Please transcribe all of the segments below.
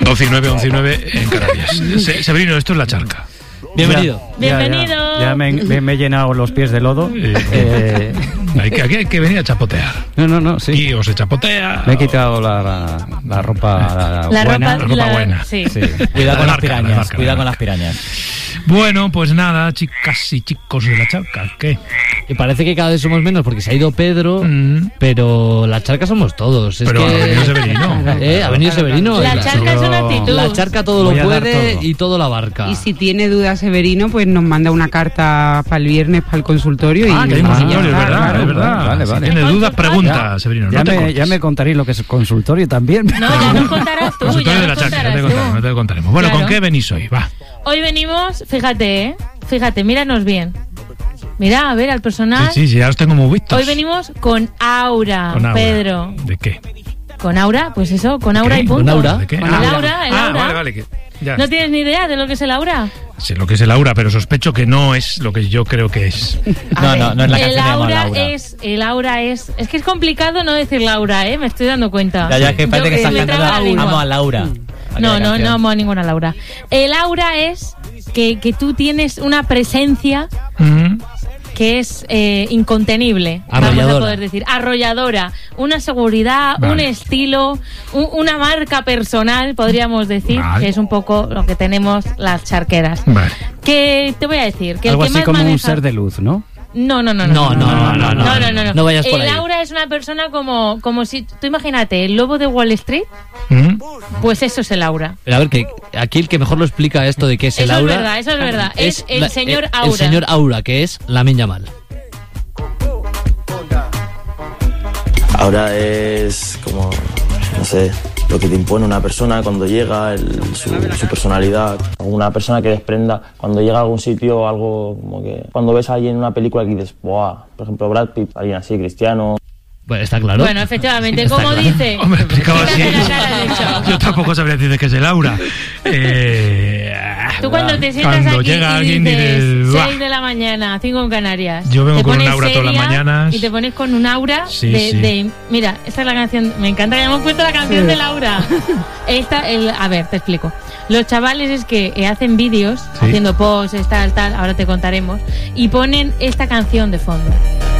12 y 9 en Canarias. Severino, esto es La Charca. Bienvenido. Bienvenido. Ya me he llenado los pies de lodo. Hay que venir a chapotear. No, sí. Aquí o se chapotea. Me he quitado la ropa buena. Ropa buena. Sí. Cuidado con las marca, pirañas. la marca. Cuidado con las pirañas. Bueno, pues nada, chicas y chicos de La Charca, ¿qué? Y parece que cada vez somos menos porque se ha ido Pedro, pero La Charca somos todos. Pero ha venido Severino. Ha venido Severino. La Charca es una actitud. La Charca todo Voy lo a dar puede todo. y todo lo abarca. Y si tiene dudas Severino, pues nos manda una carta para el viernes para el consultorio. Que hay consultorio, es verdad, claro, es verdad. vale. Si tienes dudas, pregunta, Severino. Ya me contaréis lo que es consultorio también. No, ya nos contarás tú. Consultorio de La Charca, no te contaremos. Bueno, Claro. ¿con qué venís hoy? Va. Hoy venimos, fíjate, míranos bien. Mira, a ver, al personal. Sí, ya os tengo muy vistos. Hoy venimos con aura, Con aura. Pedro. ¿De qué? Con aura, pues eso, con aura ¿Qué? y punto. ¿Con aura? ¿De qué? Con el aura, el aura. Vale, que ya. ¿No tienes ni idea de lo que es el aura? Sé lo que es el aura, pero sospecho que no es lo que yo creo que es. A ver, no es la el canción de aura Laura. el aura es que es complicado no decir Laura, me estoy dando cuenta. Ya que parece Yo que estás me traba la cantando lengua. Amo a Laura. No amo a ninguna Laura. El aura es que tú tienes una presencia que es incontenible, vamos a Arrolladora. poder decir, arrolladora, una seguridad, Vale. un estilo, una marca personal, podríamos decir, Vale. que es un poco lo que tenemos las charqueras. Vale. Que te voy a decir, que Algo el que así más como un maneja... ser de luz, ¿no? No. No vayas por El ahí. aura es una persona como si tú imagínate el lobo de Wall Street, pues eso es el aura. Pero a ver, que aquí el que mejor lo explica esto de qué es el Eso es aura. verdad, eso es verdad. Es el señor El aura. señor aura, que es Lamine Yamal. Ahora es como, no sé, lo que te impone una persona cuando llega, su personalidad. Una persona que desprenda cuando llega a algún sitio, algo como que... Cuando ves a alguien en una película que dices, ¡buah! Por ejemplo, Brad Pitt, alguien así, Cristiano... Bueno, está claro. Bueno, efectivamente, Está como claro. dice. Hombre, explicado así. Fíjate la cara de hecho. Yo tampoco sabría decir de qué es el aura. Tú cuando te sientas Cuando aquí llega y alguien dices dices, "Buah". 6 de la mañana, 5 en Canarias. Yo vengo te con un pones aura todas las seria mañanas. Y te pones con un aura Sí, de, sí. de... Mira, esta es la canción. Me encanta que hayamos puesto la canción de Laura. A ver, te explico. Los chavales es que hacen vídeos, Sí. haciendo posts, tal, ahora te contaremos, y ponen esta canción de fondo.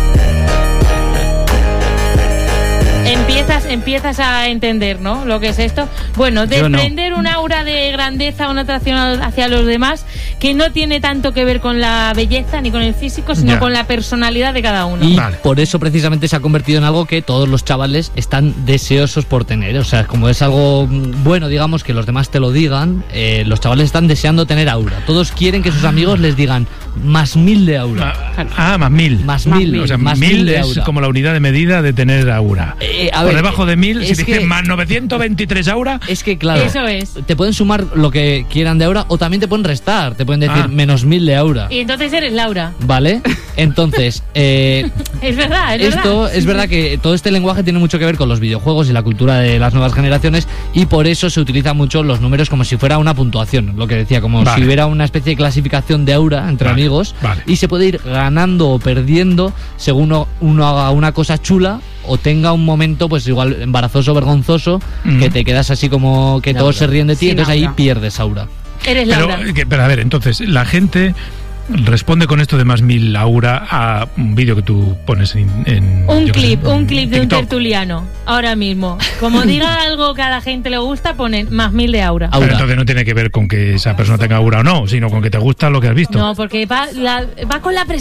Empiezas a entender, ¿no? Lo que es esto. Bueno, Yo no. desprender un aura de grandeza, una atracción hacia los demás, que no tiene tanto que ver con la belleza ni con el físico, sino Ya. con la personalidad de cada uno. Y Vale. por eso precisamente se ha convertido en algo que todos los chavales están deseosos por tener. O sea, como es algo bueno, digamos, que los demás te lo digan, los chavales están deseando tener aura. Todos quieren que sus amigos les digan más 1000 de aura. Más 1000. Más 1000. O sea, más 1000 de es aura. como la unidad de medida de tener aura. A Por ver, debajo de 1000, si es dices que- más 923 aura, Es que, claro, Eso es. te pueden sumar lo que quieran de aura o también te pueden restar. Te pueden decir menos 1000 de aura. Y entonces eres Laura. ¿Vale? Entonces, Es verdad, es esto verdad. es verdad que todo este lenguaje tiene mucho que ver con los videojuegos y la cultura de las nuevas generaciones y por eso se utilizan mucho los números como si fuera una puntuación, lo que decía, como Vale. si hubiera una especie de clasificación de aura entre Vale, amigos vale. y se puede ir ganando o perdiendo según uno haga una cosa chula o tenga un momento pues igual embarazoso, vergonzoso, que te quedas así como que todos se ríen de ti, Sin entonces ahí aura. pierdes aura. Eres Laura. pero a ver, entonces, la gente responde con esto de más 1000 aura a un vídeo que tú pones en Un yo qué sé, clip en de un TikTok. tertuliano. Ahora mismo. Como diga algo que a la gente le gusta, ponen más 1000 de aura. Pero Aura. entonces no tiene que ver con que esa persona tenga aura o no, sino con que te gusta lo que has visto. No, porque va con la presencia.